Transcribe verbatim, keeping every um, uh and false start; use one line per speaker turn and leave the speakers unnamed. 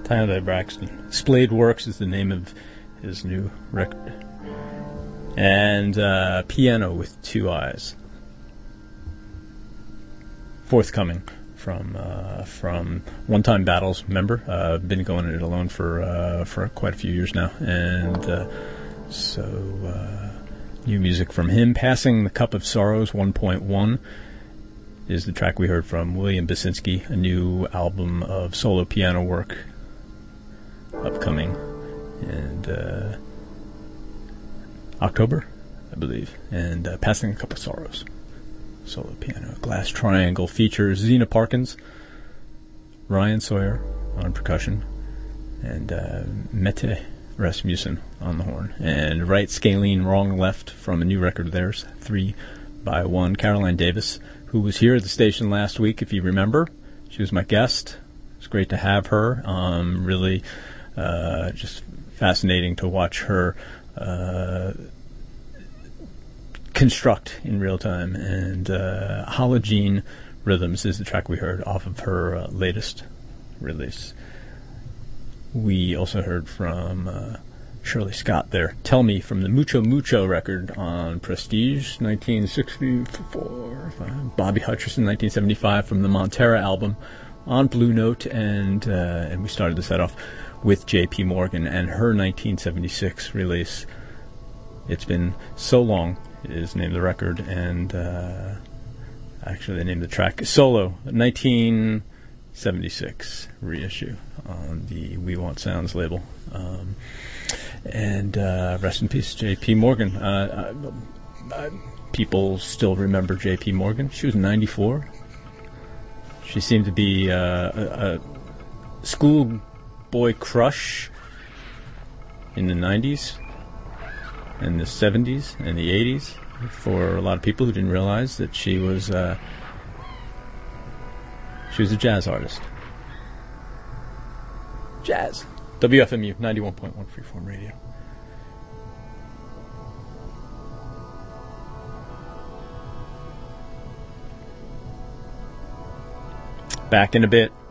Tyler Braxton. Splayed Works is the name of his new record. And uh, Piano with Two Eyes. Forthcoming from uh, from One Time Battles member. Uh, been going at it alone for uh, for quite a few years now. And uh, so uh, new music from him. Passing the Cup of Sorrows one point one is the track we heard from William Basinski, a new album of solo piano work upcoming. And uh, October, I believe. And uh, Passing a Cup of Sorrows. Solo piano. Glass Triangle features Zena Parkins, Ryan Sawyer on percussion, and uh, Mette Rasmussen on the horn. And Right Scalene Wrong Left from a new record of theirs, Three by One. Caroline Davis, who was here at the station last week, if you remember. She was my guest. It was great to have her. Um, really uh, just fascinating to watch her uh, construct in real time. And uh, Hologene Rhythms is the track we heard off of her uh, latest release. We also heard from uh, Shirley Scott there. Tell Me from the Mucho Mucho record on Prestige, nineteen sixty-four. Bobby Hutcherson, nineteen seventy-five, from the Montera album on Blue Note. And, uh, and we started the set off with J P Morgan and her nineteen seventy-six release, It's Been So Long, is the name of the record. And uh, actually the name of the track is Solo, nineteen seventy-six reissue on the We Want Sounds label. Um, and uh, rest in peace, J P Morgan. Uh, uh, uh, people still remember J P Morgan. She was ninety-four. She seemed to be uh, a, a schoolboy crush in the nineties and the seventies and the eighties for a lot of people who didn't realize that she was uh, she was a jazz artist. Jazz. W F M U ninety-one point one Freeform Radio. Back in a bit.